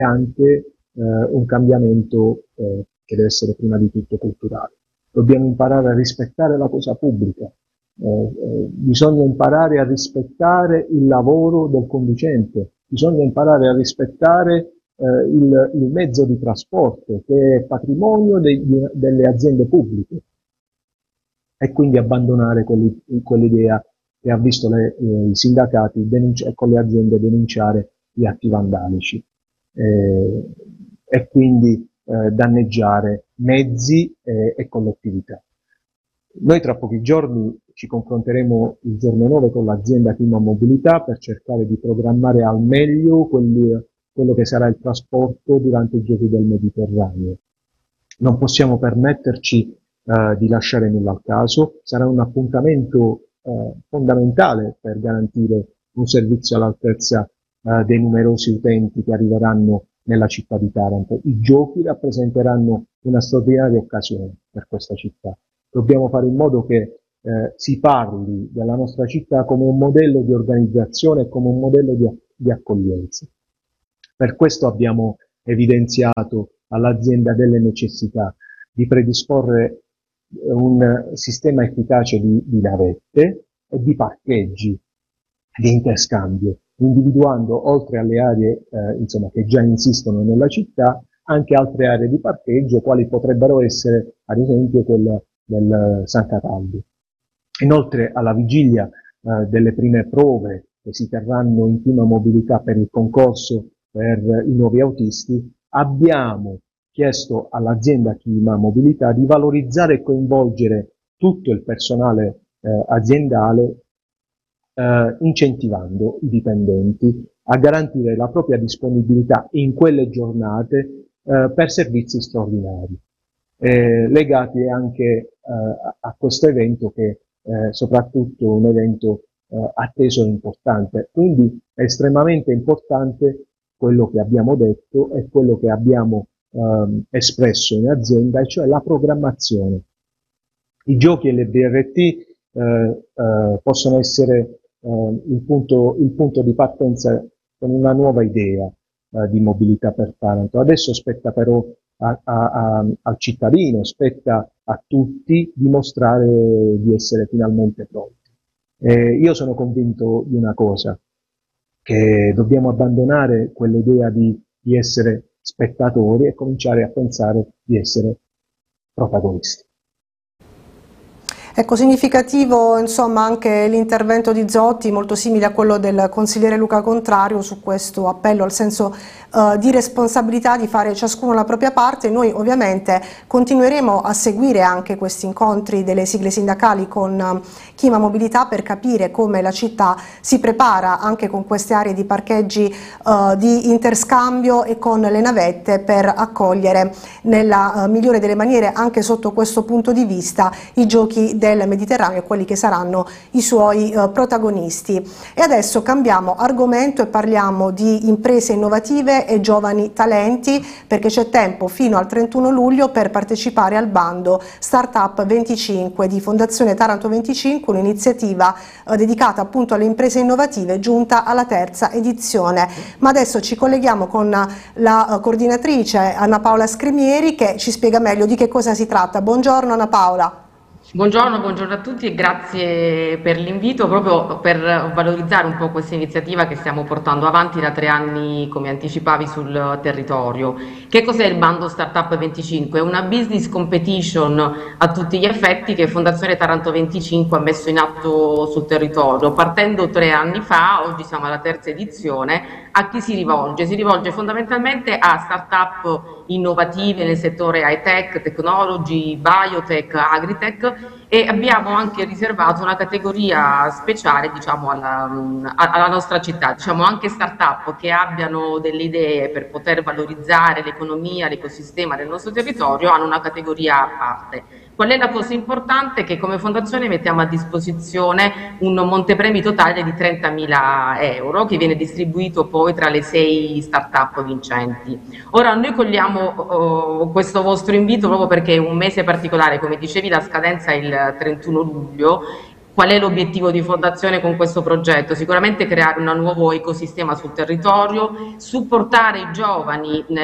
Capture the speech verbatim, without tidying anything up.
anche eh, un cambiamento eh, che deve essere prima di tutto culturale. Dobbiamo imparare a rispettare la cosa pubblica, eh, eh, bisogna imparare a rispettare il lavoro del conducente, bisogna imparare a rispettare eh, il, il mezzo di trasporto che è patrimonio dei, di, delle aziende pubbliche, e quindi abbandonare quelli, quell'idea che ha visto le, eh, i sindacati denuncia, con le aziende denunciare gli atti vandalici eh, e quindi eh, danneggiare mezzi eh, e collettività. Noi tra pochi giorni ci confronteremo il giorno nove con l'azienda Clima Mobilità per cercare di programmare al meglio quelli, quello che sarà il trasporto durante i Giochi del Mediterraneo. Non possiamo permetterci eh, di lasciare nulla al caso, sarà un appuntamento eh, fondamentale per garantire un servizio all'altezza eh, dei numerosi utenti che arriveranno nella città di Taranto. I Giochi rappresenteranno una straordinaria occasione per questa città. Dobbiamo fare in modo che eh, si parli della nostra città come un modello di organizzazione e come un modello di, di accoglienza. Per questo abbiamo evidenziato all'azienda delle necessità di predisporre un sistema efficace di, di navette e di parcheggi di interscambio, individuando oltre alle aree eh, insomma, che già insistono nella città anche altre aree di parcheggio, quali potrebbero essere ad esempio quella del San Cataldo. Inoltre, alla vigilia eh, delle prime prove che si terranno in Clima Mobilità per il concorso per i nuovi autisti, abbiamo chiesto all'azienda Clima Mobilità di valorizzare e coinvolgere tutto il personale eh, aziendale, eh, incentivando i dipendenti a garantire la propria disponibilità in quelle giornate eh, per servizi straordinari, eh, legati anche eh, a questo evento che è eh, soprattutto un evento eh, atteso e importante. Quindi è estremamente importante quello che abbiamo detto e quello che abbiamo ehm, espresso in azienda, e cioè la programmazione. I giochi e le B R T eh, eh, possono essere eh, il, punto, il punto di partenza con una nuova idea eh, di mobilità per Taranto. Adesso spetta però a, a, a, al cittadino, spetta a tutti dimostrare di essere finalmente pronti. Eh, io sono convinto di una cosa, che dobbiamo abbandonare quell'idea di, di essere spettatori e cominciare a pensare di essere protagonisti. Ecco, significativo insomma anche l'intervento di Zotti, molto simile a quello del consigliere Luca Contrario, su questo appello al senso uh, di responsabilità, di fare ciascuno la propria parte. Noi ovviamente continueremo a seguire anche questi incontri delle sigle sindacali con uh, Clima Mobilità per capire come la città si prepara anche con queste aree di parcheggi uh, di interscambio e con le navette per accogliere nella uh, migliore delle maniere, anche sotto questo punto di vista, i giochi del Mediterraneo e quelli che saranno i suoi uh, protagonisti. E adesso cambiamo argomento e parliamo di imprese innovative e giovani talenti, perché c'è tempo fino al trentuno luglio per partecipare al bando Startup venticinque di Fondazione Taranto venticinque, un'iniziativa uh, dedicata appunto alle imprese innovative, giunta alla terza edizione. Ma adesso ci colleghiamo con la uh, coordinatrice Anna Paola Scrimieri, che ci spiega meglio di che cosa si tratta. Buongiorno Anna Paola. Buongiorno, buongiorno a tutti e grazie per l'invito, proprio per valorizzare un po' questa iniziativa che stiamo portando avanti da tre anni, come anticipavi, sul territorio. Che cos'è il bando Startup venticinque? È una business competition a tutti gli effetti che Fondazione Taranto venticinque ha messo in atto sul territorio. Partendo tre anni fa, oggi siamo alla terza edizione. A chi si rivolge? Si rivolge fondamentalmente a startup innovative nel settore high-tech, technology, biotech, agritech, e abbiamo anche riservato una categoria speciale, diciamo, alla, alla nostra città, diciamo anche startup che abbiano delle idee per poter valorizzare l'economia, l'ecosistema del nostro territorio, hanno una categoria a parte. Qual è la cosa importante? Che come fondazione mettiamo a disposizione un montepremi totale di trentamila euro che viene distribuito poi tra le sei start-up vincenti. Ora noi cogliamo oh, questo vostro invito proprio perché è un mese particolare, come dicevi la scadenza è il trentuno luglio, Qual è l'obiettivo di fondazione con questo progetto? Sicuramente creare un nuovo ecosistema sul territorio, supportare i giovani nel